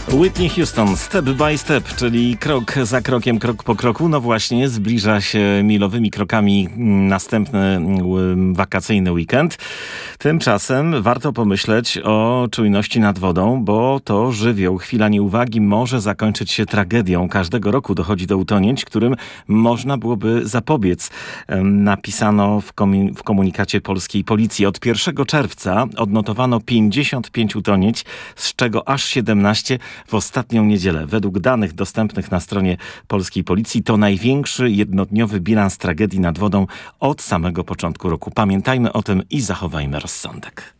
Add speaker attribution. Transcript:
Speaker 1: Whitney Houston, Step by Step, czyli krok za krokiem, krok po kroku. No właśnie, zbliża się milowymi krokami następny wakacyjny weekend. Tymczasem warto pomyśleć o czujności nad wodą, bo to żywioł. Chwila nieuwagi może zakończyć się tragedią. Każdego roku dochodzi do utonięć, którym można byłoby zapobiec. Napisano w komunikacie polskiej policji. Od 1 czerwca odnotowano 55 utonięć, z czego aż 17 w ostatnią niedzielę. Według danych dostępnych na stronie polskiej policji to największy jednodniowy bilans tragedii nad wodą od samego początku roku. Pamiętajmy o tym i zachowajmy rozsądek.